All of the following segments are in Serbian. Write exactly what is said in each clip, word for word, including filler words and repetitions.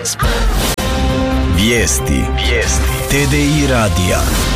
Vijesti. Vijesti. T D I radija.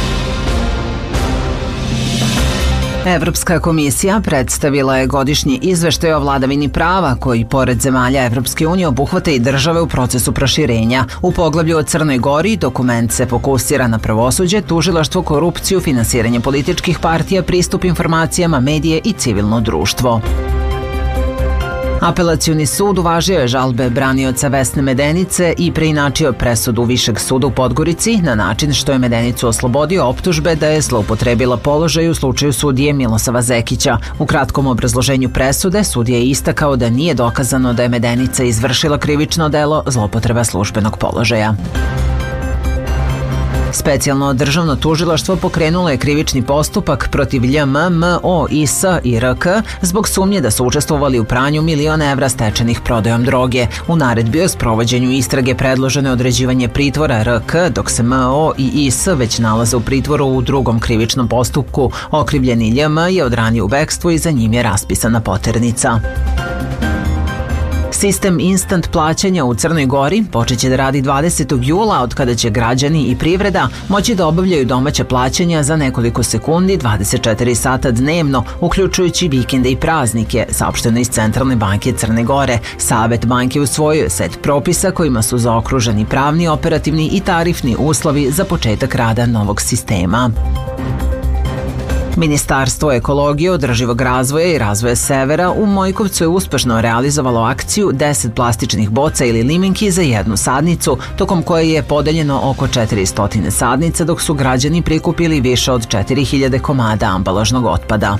Evropska komisija predstavila je godišnji izveštaj o vladavini prava koji, pored zemalja Evropske unije, obuhvata i države u procesu proširenja. U poglavlju o Crnoj Gori dokument se fokusira na pravosuđe, tužilaštvo, korupciju, finansiranje političkih partija, pristup informacijama, medije i civilno društvo. Apelacioni sud uvažio je žalbe branioca Vesne Medenice i preinačio presudu Višeg suda u Podgorici na način što je Medenicu oslobodio optužbe da je zloupotrebila položaj u slučaju sudije Milosava Zekića. U kratkom obrazloženju presude sudija je istakao da nije dokazano da je Medenica izvršila krivično delo zloupotreba službenog položaja. Specijalno državno tužilaštvo pokrenulo je krivični postupak protiv L M, M O, I S i R K zbog sumnje da su učestvovali u pranju miliona evra stečenih prodajom droge. U naredbi o sprovođenju istrage predloženo je određivanje pritvora R K, dok se M O i I S već nalaze u pritvoru u drugom krivičnom postupku. Okrivljeni L M je odranije u bekstvu i za njim je raspisana poternica. Sistem instant plaćanja u Crnoj Gori počeće da radi dvadesetog jula, od kada će građani i privreda moći da obavljaju domaća plaćanja za nekoliko sekundi dvadeset četiri sata dnevno, uključujući vikende i praznike, saopšteno iz Centralne banke Crne Gore. Savet banke usvojio je set propisa kojima su zaokruženi pravni, operativni i tarifni uslovi za početak rada novog sistema. Ministarstvo ekologije, održivog razvoja i razvoja severa u Mojkovcu je uspešno realizovalo akciju deset plastičnih boca ili limenki za jednu sadnicu, tokom koje je podeljeno oko četiristo sadnica, dok su građani prikupili više od četiri hiljade komada ambalažnog otpada.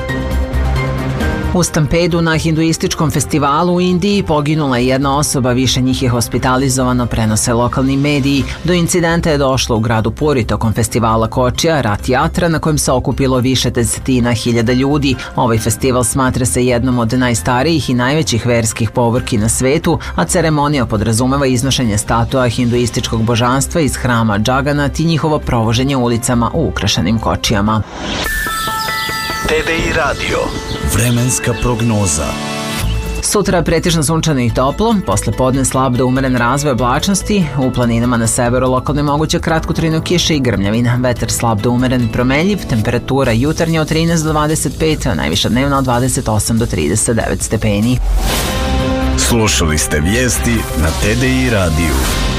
U stampedu na hinduističkom festivalu u Indiji poginula je jedna osoba, više njih je hospitalizovano, prenose lokalni mediji. Do incidenta je došlo u gradu Puri tokom festivala Kočija, Rat Jatra, na kojem se okupilo više desetina hiljada ljudi. Ovaj festival smatra se jednom od najstarijih i najvećih verskih povorki na svetu, a ceremonija podrazumeva iznošenje statua hinduističkog božanstva iz hrama Džaganat i njihovo provoženje ulicama u ukrašenim kočijama. T D I radio. Vremenska prognoza. Sutra pretežno sunčano i toplo, posle podne slab do umeren razvoj oblačnosti, u planinama na severu lokalno je moguća kratkotrajna kiša i grmljavina, vetar slab do umeren promenljiv, temperatura jutarnja od trinaest do dvadeset pet, a najviša dnevna od dvadeset osam do trideset devet stepeni. Slušali ste vijesti na T D I radiju.